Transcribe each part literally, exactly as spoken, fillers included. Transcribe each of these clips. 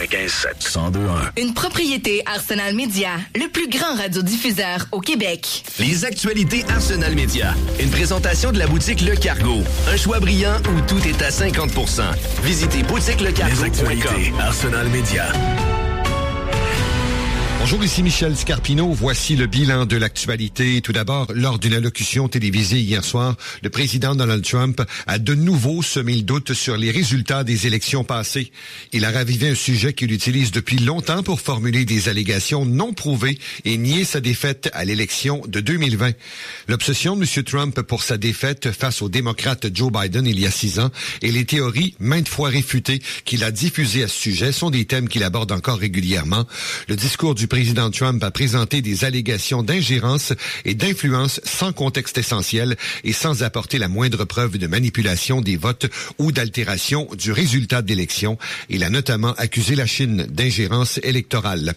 quatre-vingt-quinze sept, cent deux un. Une propriété Arsenal Media, le plus grand radiodiffuseur au Québec. Les actualités Arsenal Media. Une présentation de la boutique Le Cargo. Un choix brillant où tout est à cinquante pour cent. Visitez boutique le cargo point com. Les actualités Arsenal Media. Bonjour, ici Michel Scarpino. Voici le bilan de l'actualité. Tout d'abord, lors d'une allocution télévisée hier soir, le président Donald Trump a de nouveau semé le doute sur les résultats des élections passées. Il a ravivé un sujet qu'il utilise depuis longtemps pour formuler des allégations non prouvées et nier sa défaite à l'élection de deux mille vingt. L'obsession de M. Trump pour sa défaite face au démocrate Joe Biden il y a six ans et les théories maintes fois réfutées qu'il a diffusées à ce sujet sont des thèmes qu'il aborde encore régulièrement. Le discours du président Le président Trump a présenté des allégations d'ingérence et d'influence sans contexte essentiel et sans apporter la moindre preuve de manipulation des votes ou d'altération du résultat de l'élection. Il a notamment accusé la Chine d'ingérence électorale.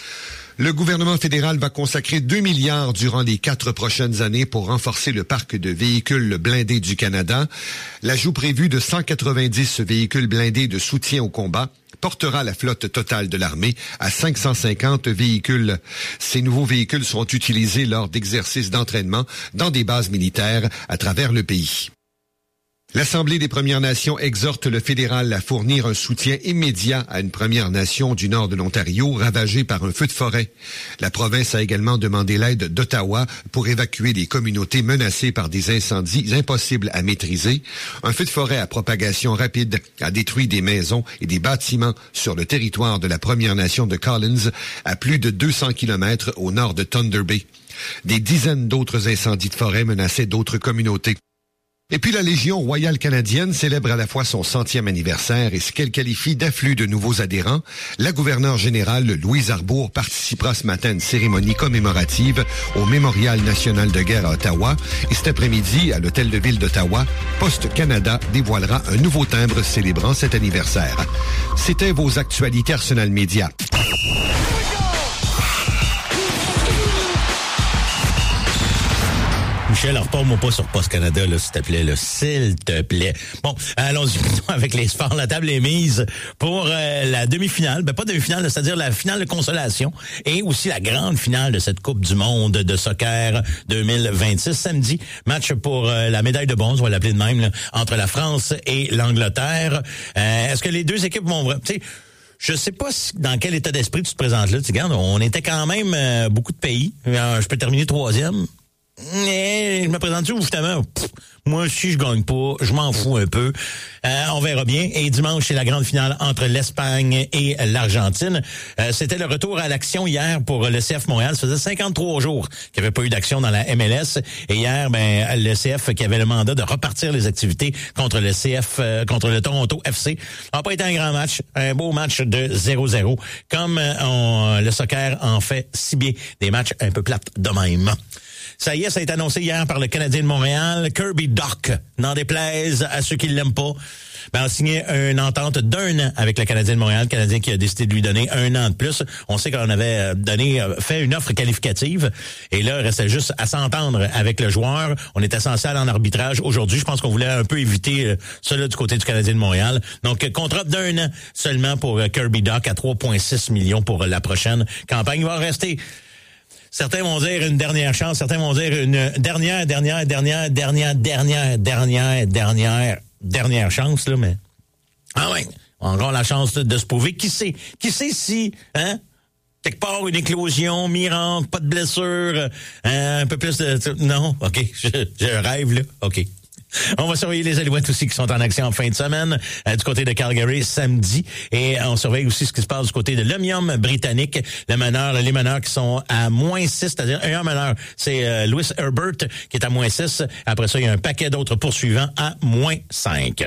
Le gouvernement fédéral va consacrer deux milliards durant les quatre prochaines années pour renforcer le parc de véhicules blindés du Canada. L'ajout prévu de cent quatre-vingt-dix véhicules blindés de soutien au combat portera la flotte totale de l'armée à cinq cent cinquante véhicules. Ces nouveaux véhicules seront utilisés lors d'exercices d'entraînement dans des bases militaires à travers le pays. L'Assemblée des Premières Nations exhorte le fédéral à fournir un soutien immédiat à une Première Nation du nord de l'Ontario ravagée par un feu de forêt. La province a également demandé l'aide d'Ottawa pour évacuer les communautés menacées par des incendies impossibles à maîtriser. Un feu de forêt à propagation rapide a détruit des maisons et des bâtiments sur le territoire de la Première Nation de Collins, à plus de deux cents kilomètres au nord de Thunder Bay. Des dizaines d'autres incendies de forêt menaçaient d'autres communautés. Et puis la Légion royale canadienne célèbre à la fois son centième anniversaire et ce qu'elle qualifie d'afflux de nouveaux adhérents. La gouverneure générale Louise Arbour participera ce matin à une cérémonie commémorative au Mémorial national de guerre à Ottawa. Et cet après-midi, à l'hôtel de ville d'Ottawa, Poste Canada dévoilera un nouveau timbre célébrant cet anniversaire. C'était vos actualités Arsenal Media. Michel, repars-moi pas sur Post Canada, là, s'il te plaît, là, s'il te plaît. Bon, allons-y avec les sports. La table est mise pour euh, la demi-finale, ben pas demi-finale, c'est-à-dire la finale de consolation et aussi la grande finale de cette Coupe du monde de soccer deux mille vingt-six. Samedi, match pour euh, la médaille de bronze, on va l'appeler de même, là, entre la France et l'Angleterre. Euh, est-ce que les deux équipes vont... Tu sais, je sais pas si, dans quel état d'esprit tu te présentes là. Tu regardes, on était quand même euh, beaucoup de pays. Euh, je peux terminer troisième. Mais je me présente-tu ou justement, pff, moi, si je gagne pas, je m'en fous un peu. Euh, on verra bien. Et dimanche, c'est la grande finale entre l'Espagne et l'Argentine. Euh, c'était le retour à l'action hier pour le C F Montréal. Ça faisait cinquante-trois jours qu'il n'y avait pas eu d'action dans la M L S. Et hier, ben, le C F qui avait le mandat de repartir les activités contre le C F, euh, contre le Toronto F C. Ça n'a pas été un grand match. Un beau match de zéro zéro. Comme on, le soccer en fait si bien. Des matchs un peu plates de même. Ça y est, ça a été annoncé hier par le Canadien de Montréal. Kirby Dach, n'en déplaise à ceux qui ne l'aiment pas, ben, a signé une entente d'un an avec le Canadien de Montréal. Le Canadien qui a décidé de lui donner un an de plus. On sait qu'on avait donné, fait une offre qualificative. Et là, il restait juste à s'entendre avec le joueur. On était censé aller en arbitrage aujourd'hui. Je pense qu'on voulait un peu éviter cela du côté du Canadien de Montréal. Donc, contrat d'un an seulement pour Kirby Dach à trois virgule six millions pour la prochaine campagne. Il va rester... Certains vont dire une dernière chance, certains vont dire une dernière, dernière, dernière, dernière, dernière, dernière, dernière, dernière chance, là, mais... Ah ouais, on a encore la chance de, de se prouver. Qui sait? Qui sait si, hein? Quelque part, une éclosion, miracle, pas de blessure, hein, un peu plus de... Non? OK, je, je rêve, là. OK. On va surveiller les Alouettes aussi qui sont en action en fin de semaine euh, du côté de Calgary samedi et on surveille aussi ce qui se passe du côté de l'Omnium britannique. Le meneur, les meneurs qui sont à moins six, c'est-à-dire un meneur, c'est euh, Lewis Herbert qui est à moins six. Après ça, il y a un paquet d'autres poursuivants à moins cinq.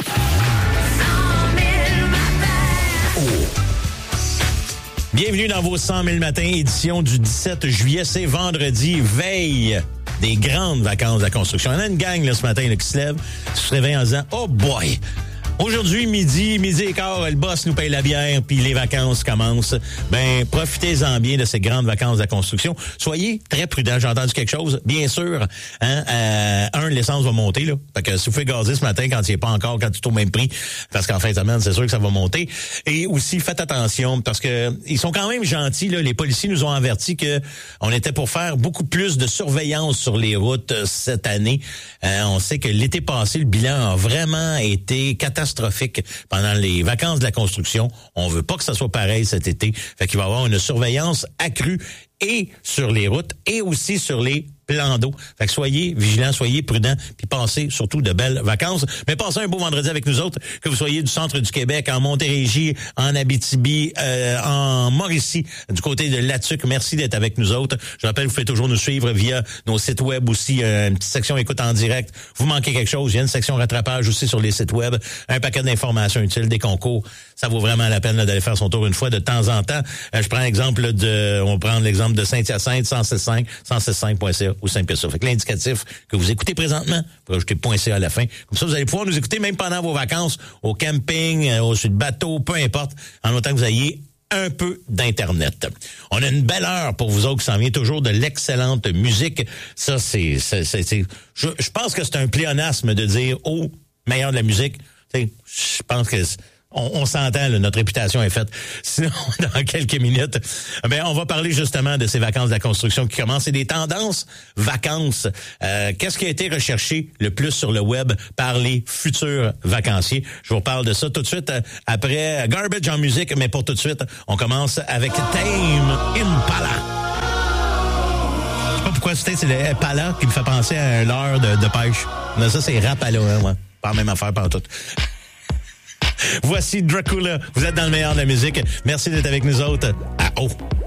Bienvenue dans vos cent mille matins, édition du dix-sept juillet. C'est vendredi, veille des grandes vacances de la construction. Il y en a une gang là, ce matin là, qui se lève, qui se réveille en disant « Oh boy! Aujourd'hui, midi, midi et quart, le boss nous paye la bière, puis les vacances commencent. Ben, profitez-en bien de ces grandes vacances de la construction. Soyez très prudents. J'ai entendu quelque chose. Bien sûr, hein, euh, un, l'essence va monter, là. Fait que si vous faites gazer ce matin quand il n'est pas encore, quand tu es au même prix, parce qu'en fin de semaine, c'est sûr que ça va monter. Et aussi, faites attention, parce que ils sont quand même gentils, là. Les policiers nous ont averti que on était pour faire beaucoup plus de surveillance sur les routes euh, cette année. Euh, on sait que l'été passé, le bilan a vraiment été catastrophique. catastrophique pendant les vacances de la construction. On veut pas que ça soit pareil cet été. Fait qu'il va y avoir une surveillance accrue et sur les routes et aussi sur les plans d'eau. Fait que soyez vigilants, soyez prudents, puis passez surtout de belles vacances. Mais passez un beau vendredi avec nous autres, que vous soyez du centre du Québec, en Montérégie, en Abitibi, euh, en Mauricie, du côté de Latuc. Merci d'être avec nous autres. Je rappelle, vous pouvez toujours nous suivre via nos sites web aussi, euh, une petite section écoute en direct. Vous manquez quelque chose, il y a une section rattrapage aussi sur les sites web, un paquet d'informations utiles, des concours. Ça vaut vraiment la peine là, d'aller faire son tour une fois de temps en temps. Euh, je prends l'exemple de, on prend l'exemple de Saint-Hyacinthe, cent six cinq, cent six cinq point c a ou Saint-Pierre. Fait que l'indicatif que vous écoutez présentement, vous ajoutez .ca à la fin. Comme ça, vous allez pouvoir nous écouter même pendant vos vacances, au camping, au sur le bateau, peu importe, en autant que vous ayez un peu d'Internet. On a une belle heure pour vous autres qui s'en vient toujours de l'excellente musique. Ça, c'est, c'est, c'est, c'est je, je pense que c'est un pléonasme de dire, oh, meilleur de la musique. Tu sais, je pense que On, on s'entend, là, notre réputation est faite. Sinon, dans quelques minutes, ben, on va parler justement de ces vacances de la construction qui commencent et des tendances vacances. Euh, qu'est-ce qui a été recherché le plus sur le web par les futurs vacanciers? Je vous parle de ça tout de suite euh, après Garbage en musique, mais pour tout de suite, on commence avec Tame Impala. Je sais pas pourquoi c'était c'est le Impala qui me fait penser à un leurre de, de pêche. Mais ça, c'est Rapala, hein, ouais. Pas la même affaire, pas en tout. Voici Dracula. Vous êtes dans le meilleur de la musique. Merci d'être avec nous autres. À haut.